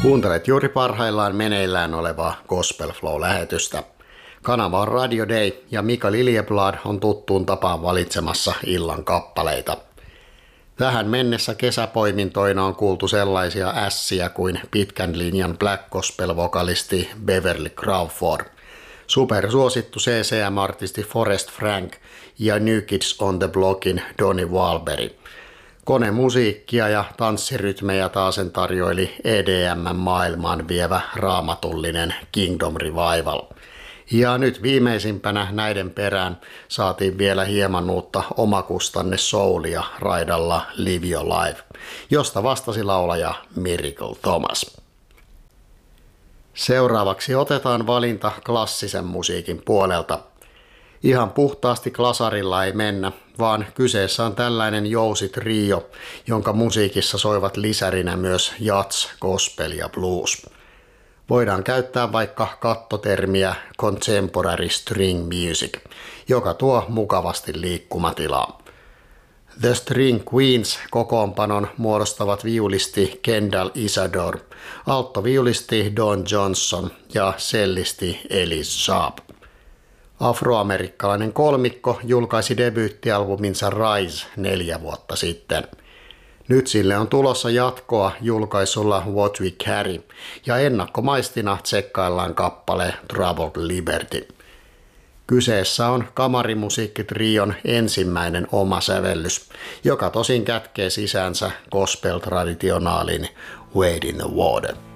Kuuntelet juuri parhaillaan meneillään olevaa Gospel Flow-lähetystä. Kanava on Radio Day ja Mika Liljeblad on tuttuun tapaan valitsemassa illan kappaleita. Tähän mennessä kesäpoimintoina on kuultu sellaisia ässiä kuin pitkän linjan Black Gospel-vokalisti Beverly Crawford, supersuosittu CCM-artisti Forrest Frank ja New Kids on the Blockin Donnie Wahlberg. Konemusiikkia ja tanssirytmejä taasen tarjoili EDM-maailmaan vievä raamatullinen Kingdom Revival. Ja nyt viimeisimpänä näiden perään saatiin vielä hieman uutta omakustanne soulia raidalla Live Your Life, josta vastasi laulaja Miracle Thomas. Seuraavaksi otetaan valinta klassisen musiikin puolelta. Ihan puhtaasti klasarilla ei mennä, vaan kyseessä on tällainen jousi-trio, jonka musiikissa soivat lisärinä myös jazz, gospel ja blues. Voidaan käyttää vaikka kattotermiä contemporary string music, joka tuo mukavasti liikkumatilaa. The String Queens kokoonpanon muodostavat viulisti Kendall Isadore, alttoviulisti Don Johnson ja cellisti Elise Sharp. Afroamerikkalainen kolmikko julkaisi debyyttialbuminsa Rise 4 vuotta sitten. Nyt sille on tulossa jatkoa julkaisulla What We Carry ja ennakkomaistina tsekkaillaan kappale Troubled Liberty. Kyseessä on kamarimusiikkitrion ensimmäinen oma sävellys, joka tosin kätkee sisäänsä gospel-traditionaalin Wade in the Water.